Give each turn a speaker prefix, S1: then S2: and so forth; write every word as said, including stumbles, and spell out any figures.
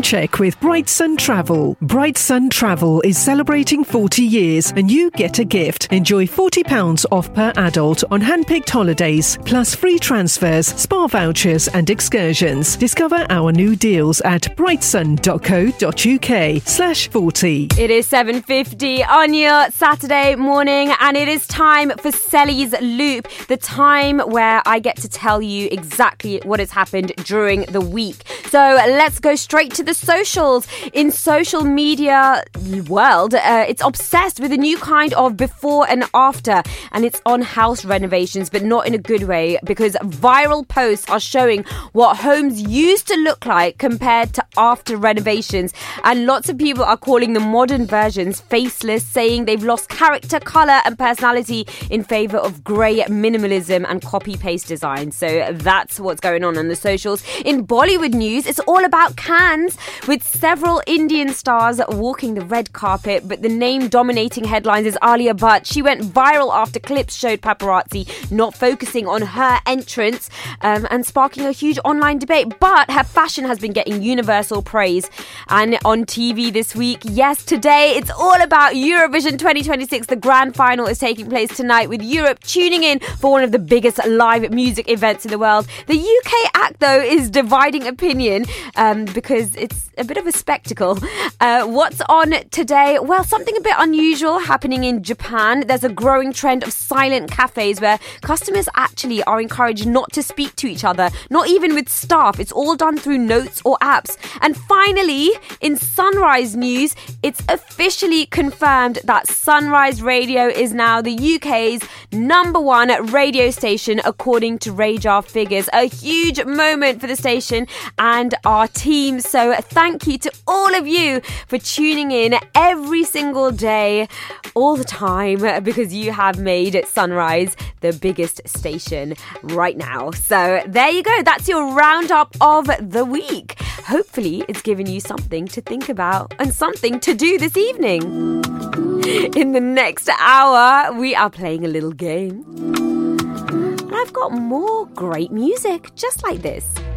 S1: check with Bright Sun Travel. Bright Sun Travel is celebrating forty years and you get a gift. Enjoy forty pounds off per adult on hand-picked holidays, plus free transfers, spa vouchers and excursions. Discover our new deals at brightsun.co.uk slash 40.
S2: It is seven fifty on your Saturday morning and it is time for Selly's Loop, the time where I get to tell you exactly what has happened during the week. So let's go straight to the socials. In social media world, uh, it's obsessed with a new kind of before and after, and it's on house renovations, but not in a good way, because viral posts are showing what homes used to look like compared to after renovations, and lots of people are calling the modern versions faceless, saying they've lost character, colour and personality in favour of grey minimalism and copy-paste design. So that's what's going on on the socials. In Bollywood news, it's all about Cannes, with several Indian stars walking the red carpet, but the name dominating headlines is Alia Bhatt. She went viral after clips showed paparazzi not focusing on her entrance um, and sparking a huge online debate, but her fashion has been getting universal praise. And on T V this week, yes, today, it's all about Eurovision twenty twenty-six. The grand final is taking place tonight, with Europe tuning in for one of the biggest live music events in the world. The U K act, though, is dividing opinion um, because it's a bit of a spectacle. Uh, what's on today? Well, something a bit unusual happening in Japan. There's a growing trend of silent cafes where customers actually are encouraged not to speak to each other, not even with staff. It's all done through notes or apps. And finally, in Sunrise news, it's officially confirmed that Sunrise Radio is now the U K's number one radio station, according to Radar figures. A huge moment for the station and our team. So thank you to all of you for tuning in every single day, all the time, because you have made Sunrise the biggest station right now. So there you go. That's your roundup of the week. Hopefully it's given you something to think about and something to do this evening. In the next hour, we are playing a little game. And I've got more great music just like this.